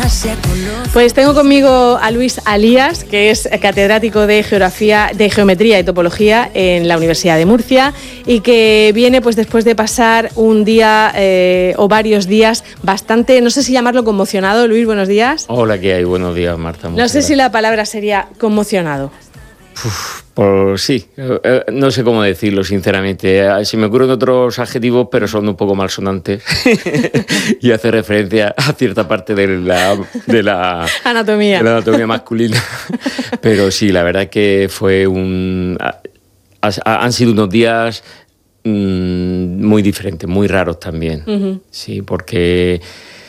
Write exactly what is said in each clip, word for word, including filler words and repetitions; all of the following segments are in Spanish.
Pues tengo conmigo a Luis Alías, que es catedrático de Geografía, de Geometría y Topología en la Universidad de Murcia y que viene pues después de pasar un día eh, o varios días bastante, no sé si llamarlo conmocionado. Luis, buenos días. Hola, ¿qué hay? Buenos días, Marta. No sé gracias. Si la palabra sería conmocionado. Uf, por, sí, eh, no sé cómo decirlo, sinceramente. Se me ocurren otros adjetivos, pero son un poco malsonantes y hace referencia a cierta parte de la, de la, anatomía. De la anatomía masculina. Pero sí, la verdad es que fue un... Ha, han sido unos días mmm, muy diferentes, muy raros también. Uh-huh. Sí, porque...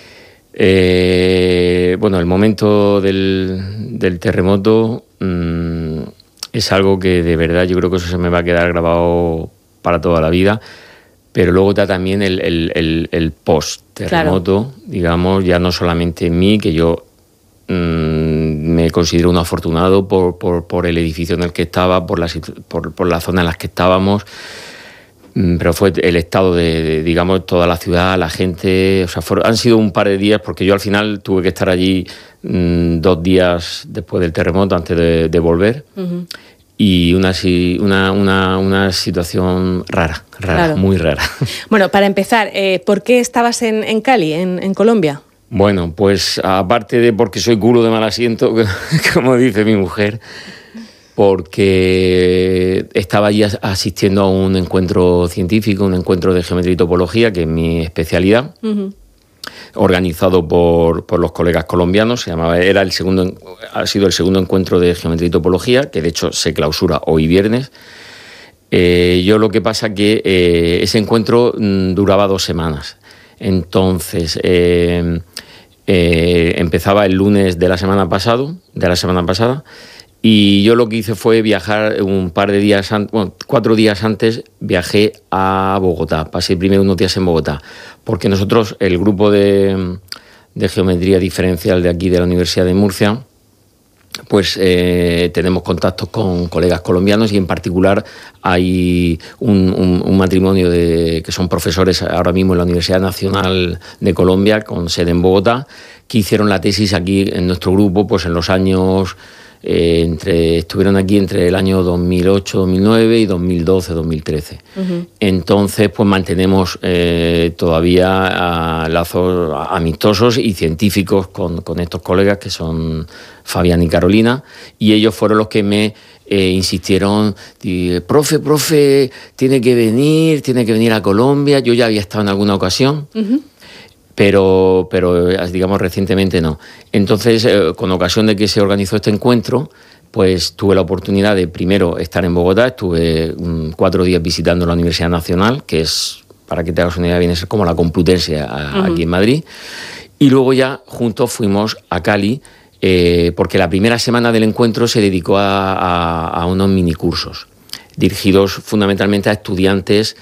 Eh, bueno, el momento del, del terremoto... Mmm, es algo que de verdad yo creo que eso se me va a quedar grabado para toda la vida, pero luego está también el, el, el, el post-terremoto, claro. Digamos, ya no solamente en mí, que yo mmm, me considero un afortunado por, por, por el edificio en el que estaba, por la, por, por la zona en la que estábamos, mmm, pero fue el estado de, de, digamos, toda la ciudad, la gente, o sea, for, han sido un par de días, porque yo al final tuve que estar allí mmm, dos días después del terremoto, antes de, de volver. Uh-huh. Y una, una, una, una situación rara, rara, claro. Muy rara. Bueno, para empezar, eh, ¿por qué estabas en, en Cali, en, en Colombia? Bueno, pues aparte de porque soy culo de mal asiento, como dice mi mujer, porque estaba allí asistiendo a un encuentro científico, un encuentro de geometría y topología, que es mi especialidad. Uh-huh. Organizado por, por los colegas colombianos, se llamaba, era el segundo, ha sido el segundo encuentro de geometría y topología, que de hecho se clausura hoy viernes. Eh, yo lo que pasa que eh, ese encuentro mmm, duraba dos semanas. Entonces eh, eh, empezaba el lunes de la semana pasado, de la semana pasada. Y yo lo que hice fue viajar un par de días antes, bueno, cuatro días antes viajé a Bogotá. Pasé primero unos días en Bogotá, porque nosotros, el grupo de, de geometría diferencial de aquí de la Universidad de Murcia, pues eh, tenemos contactos con colegas colombianos y en particular hay un, un, un matrimonio de, que son profesores ahora mismo en la Universidad Nacional de Colombia, con sede en Bogotá, que hicieron la tesis aquí en nuestro grupo pues en los años... Eh, entre, estuvieron aquí entre el año dos mil ocho, dos mil nueve y dos mil doce, dos mil trece. Uh-huh. Entonces, pues mantenemos eh, todavía a, lazos amistosos y científicos con, con estos colegas que son Fabián y Carolina, y ellos fueron los que me eh, insistieron, y, profe, profe, tiene que venir, tiene que venir a Colombia. Yo ya había estado en alguna ocasión. Uh-huh. Pero, pero, digamos, recientemente no. Entonces, eh, con ocasión de que se organizó este encuentro, pues tuve la oportunidad de primero estar en Bogotá. Estuve um, cuatro días visitando la Universidad Nacional, que es, para que te hagas una idea, viene a ser como la Complutense a, uh-huh. aquí en Madrid. Y luego ya juntos fuimos a Cali, eh, porque la primera semana del encuentro se dedicó a, a, a unos minicursos, dirigidos fundamentalmente a estudiantes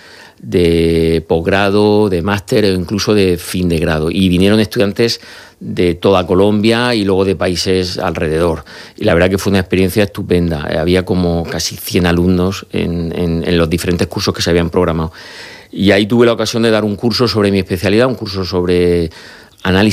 de posgrado, de máster o incluso de fin de grado. Y vinieron estudiantes de toda Colombia y luego de países alrededor. Y la verdad que fue una experiencia estupenda. Había como casi cien alumnos en, en, en los diferentes cursos que se habían programado. Y ahí tuve la ocasión de dar un curso sobre mi especialidad, un curso sobre análisis